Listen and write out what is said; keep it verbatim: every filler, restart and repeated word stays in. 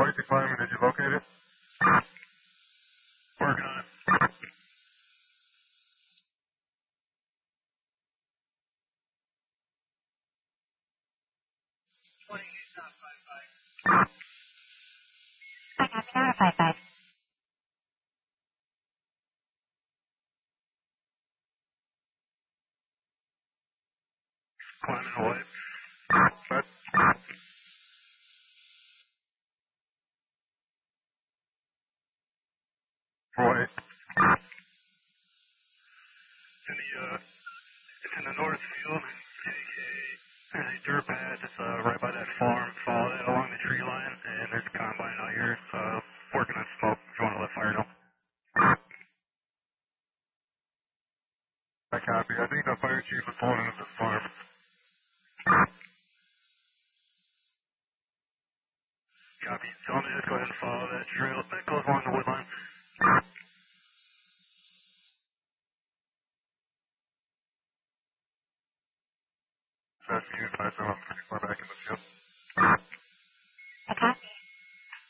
White Fireman, did you locate it? Working on it. Five five. Climbing away. But, White. It's in the, uh, it's in the north field. J K. There's a dirt pad that's, uh, right by that farm. Follow that along the tree line, and there's a combine out here, uh, working on smoke. If you want to let fire know. I copy. I think the fire chief is pulling into this farm. Copy. Tell me to just go ahead and follow that trail that goes along the wood line. That's you, five seven, pretty far back in the field. Okay.